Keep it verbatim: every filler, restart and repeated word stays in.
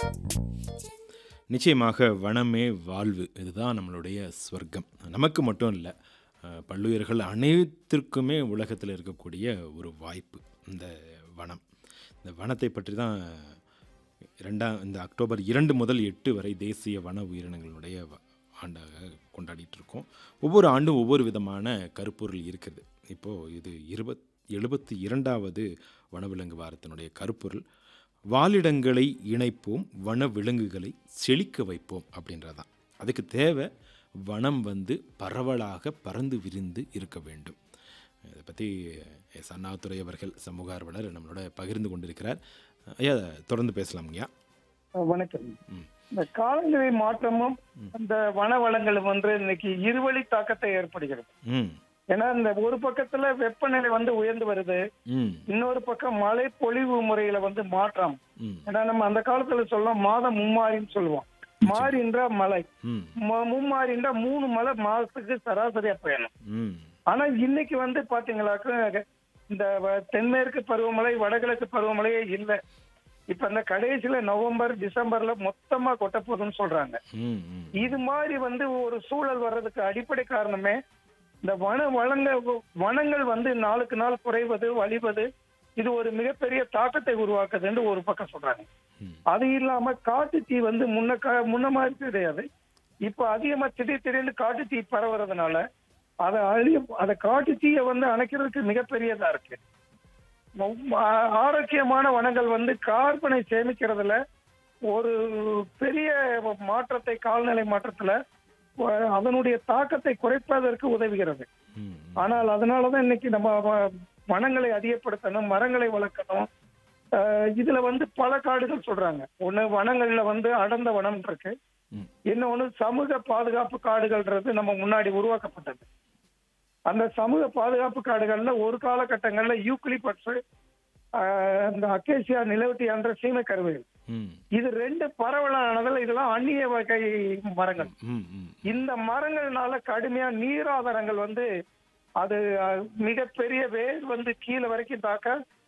நிச்சயமாக வனமே வாழ்வு. இதுதான் நம்மளுடைய சொர்க்கம். நமக்கு மட்டும் இல்ல. அ பல்லுயிர்கள் அனைத்திற்குமே உலகத்தில இருக்கக்கூடிய ஒரு வாய்ப்பு. இந்த வனம். இந்த வனத்தை பற்றி தான் இரண்டாம் இந்த அக்டோபர் இரண்டு முதல் எட்டு வரை தேசிய வன உயிரினங்களுடைய வ ஆண்டாக கொண்டாடிட்டு இருக்கோம். ஒவ்வொரு ஆண்டும் ஒவ்வொரு விதமான கருப்பொருள் இருக்குது. இப்போ இது இருபத் எழுபத்தி இரண்டாவது வனவிலங்கு வாரத்தினுடைய கருப்பொருள் வாழிடங்களை இணைப்போம், வனவிலங்குகளை செழிக்க வைப்போம் அப்படின்றது தான். அதுக்கு தேவை வனம் வந்து பரவலாக பறந்து விரிந்து இருக்க வேண்டும். இதை பற்றி எஸ் அண்ணாதுரை அவர்கள் சமூக ஆர்வலர் நம்மளோட பகிர்ந்து கொண்டிருக்கிறார். ஐயா தொடர்ந்து பேசலாம்ங்கய்யா. வணக்கம். இந்த காலநிலை மாற்றமும் இந்த வன வளங்களும் வந்து இன்னைக்கு இருவழி தாக்கத்தை ஏற்படுகிறது. ம் ஏன்னா இந்த ஒரு பக்கத்துல வெப்பநிலை வந்து உயர்ந்து வருது, ம் இன்னொரு பக்கம் மழை பொழிவு முறையில வந்து மாற்றம். ம் ஏன்னா நம்ம அந்த காலத்துல சொல்லலாம் மாதம் மும்மாரின்னு சொல்லுவோம். மாறின்ற மழை, ம் ம- மும்மாறின்ற மூணு மழை மாசத்துக்கு சராசரியா பெய்யணும். ம் ஆனா இன்னைக்கு வந்து பாத்தீங்களாக்க இந்த வ- தென்மேற்கு பருவமழை வடகிழக்கு பருவமழையே இல்லை. இப்ப இந்த கடைசியில நவம்பர் டிசம்பர்ல மொத்தமா கொட்ட போகுதுன்னு சொல்றாங்க. ம் ம் இது மாதிரி வந்து ஒரு சூழல் வர்றதுக்கு அடிப்படை காரணமே இந்த வன வளங்கள் வனங்கள் வந்து நாளுக்கு நாள் குறைவது வலிவது இது ஒரு மிகப்பெரிய தாக்கத்தை உருவாக்குதுன்னு ஒரு பக்கம் சொல்றாங்க. ம் அது இல்லாம காட்டு தீ வந்து முன்ன கா- முன்ன மாதிரி கிடையாது. இப்ப அதிகமா திடீர் திடீர்னு காட்டு தீ பரவுறதுனால அதை அழிய அதை காட்டு தீயை வந்து அணைக்கிறதுக்கு மிகப்பெரியதா இருக்கு. ஆ- ஆரோக்கியமான வனங்கள் வந்து கார்பனை சேமிக்கிறதுல ஒரு பெரிய மாற்றத்தை காலநிலை மாற்றத்துல அஹ், அதனுடைய தாக்கத்தை குறைப்பதற்கு உதவுகிறது. ம் ஆனால் அதனாலதான் இன்னைக்கு நம்ம வ- வனங்களை அதிகப்படுத்தணும், மரங்களை வளர்க்கணும். அஹ், இதுல வந்து பல காடுகள் சொல்றாங்க. ஒண்ணு வனங்கள்ல வந்து அடர்ந்த வனம் இருக்கு, ம் இன்னொன்னு சமூக பாதுகாப்பு காடுகள்ன்றது நம்ம முன்னாடி உருவாக்கப்பட்டது. அந்த சமூக பாதுகாப்பு காடுகள்ல ஒரு காலகட்டங்கள்ல யூக்லிபட்ஸ், இந்த அக்கேசியா நிலவட்டியான்ற சீமை கருவேல், ம் இது ரெண்டு பரவலானதுல இதெல்லாம் அந்நிய வகை மரங்கள். ம் ம் இந்த மரங்கள்னால கடுமையா நீராதாரங்கள் வந்து அது அஹ், மிகப்பெரிய வேர் வந்து கீழே வரைக்கும் தாக்க